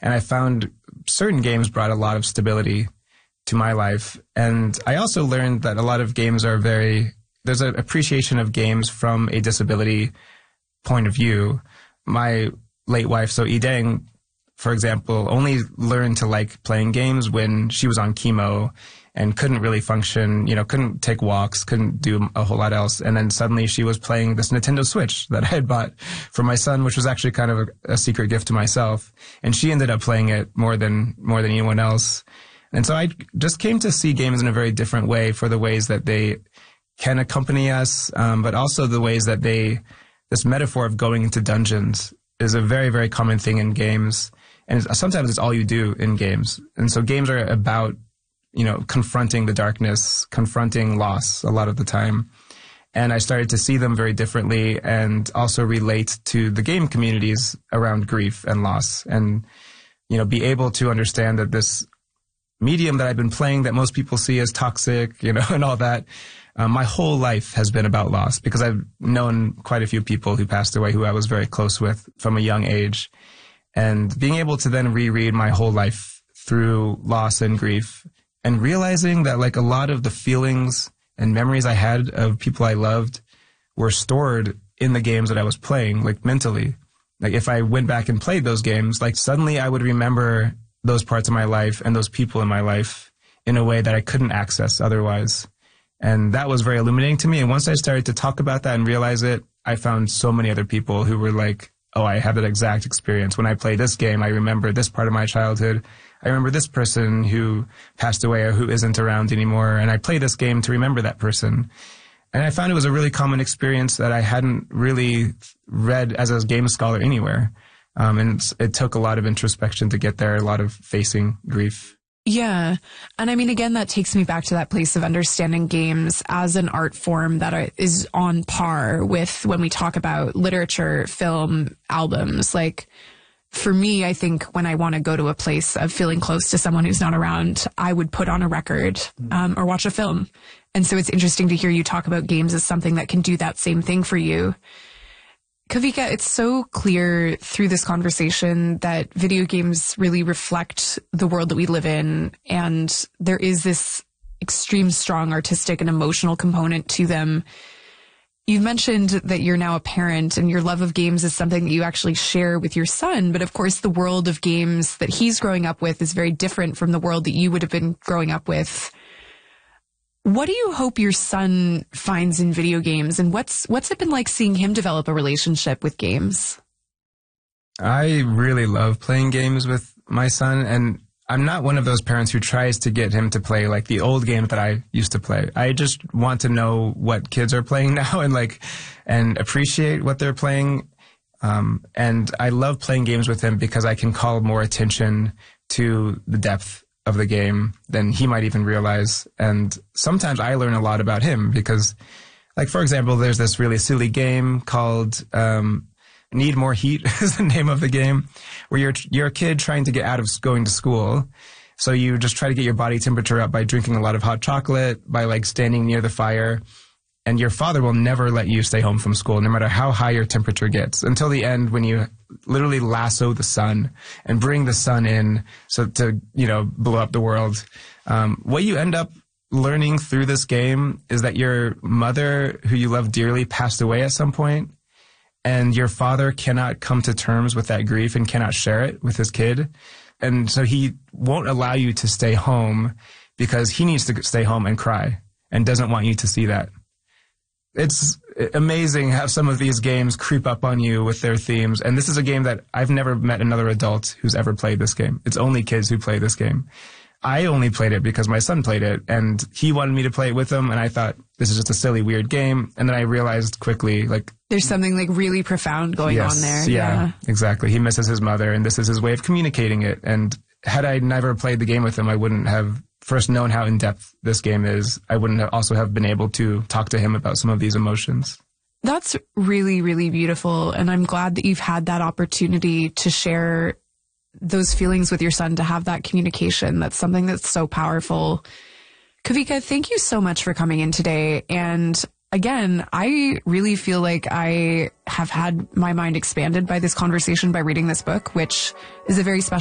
And I found certain games brought a lot of stability to my life. And I also learned that a lot of games are there's an appreciation of games from a disability point of view. My late wife, so Ideng, for example, only learned to like playing games when she was on chemo and couldn't really function, couldn't take walks, couldn't do a whole lot else. And then suddenly she was playing this Nintendo Switch that I had bought for my son, which was actually kind of a secret gift to myself. And she ended up playing it more than anyone else. And so I just came to see games in a very different way for the ways that they can accompany us, but also the ways that this metaphor of going into dungeons is a very, very common thing in games. And sometimes it's all you do in games. And so games are about confronting the darkness, confronting loss a lot of the time. And I started to see them very differently and also relate to the game communities around grief and loss and, be able to understand that this medium that I've been playing that most people see as toxic, and all that, my whole life has been about loss because I've known quite a few people who passed away who I was very close with from a young age. And being able to then reread my whole life through loss and grief and realizing that like a lot of the feelings and memories I had of people I loved were stored in the games that I was playing, like mentally. Like if I went back and played those games, like suddenly I would remember those parts of my life and those people in my life in a way that I couldn't access otherwise. And that was very illuminating to me. And once I started to talk about that and realize it, I found so many other people who were like, oh, I have that exact experience. When I play this game, I remember this part of my childhood. I remember this person who passed away or who isn't around anymore. And I play this game to remember that person. And I found it was a really common experience that I hadn't really read as a game scholar anywhere. And it took a lot of introspection to get there, a lot of facing grief. Yeah. And I mean, again, that takes me back to that place of understanding games as an art form that is on par with when we talk about literature, film, albums. Like, for me, I think when I want to go to a place of feeling close to someone who's not around, I would put on a record or watch a film. And so it's interesting to hear you talk about games as something that can do that same thing for you. Kavika, it's so clear through this conversation that video games really reflect the world that we live in, and there is this extreme strong artistic and emotional component to them. You've mentioned that you're now a parent and your love of games is something that you actually share with your son, but of course the world of games that he's growing up with is very different from the world that you would have been growing up with. What do you hope your son finds in video games, and what's it been like seeing him develop a relationship with games? I really love playing games with my son, and I'm not one of those parents who tries to get him to play like the old games that I used to play. I just want to know what kids are playing now and appreciate what they're playing. And I love playing games with him because I can call more attention to the depth of the game than he might even realize. And sometimes I learn a lot about him because, like, for example, there's this really silly game called Need More Heat is the name of the game, where you're a kid trying to get out of going to school. So you just try to get your body temperature up by drinking a lot of hot chocolate, by like standing near the fire. And your father will never let you stay home from school, no matter how high your temperature gets, until the end when you literally lasso the sun and bring the sun in so to, blow up the world. What you end up learning through this game is that your mother, who you love dearly, passed away at some point, and your father cannot come to terms with that grief and cannot share it with his kid. And so he won't allow you to stay home because he needs to stay home and cry and doesn't want you to see that. It's amazing how some of these games creep up on you with their themes. And this is a game that I've never met another adult who's ever played this game. It's only kids who play this game. I only played it because my son played it, and he wanted me to play it with him, and I thought, this is just a silly, weird game. And then I realized quickly, like... there's something, like, really profound going on there. Yeah, exactly. He misses his mother, and this is his way of communicating it. And had I never played the game with him, I wouldn't have first known how in-depth this game is. I wouldn't also have been able to talk to him about some of these emotions. That's really, really beautiful, and I'm glad that you've had that opportunity to share those feelings with your son, to have that communication. That's something that's so powerful. Kavika, thank you so much for coming in today. And again, I really feel like I have had my mind expanded by this conversation by reading this book, which is a very special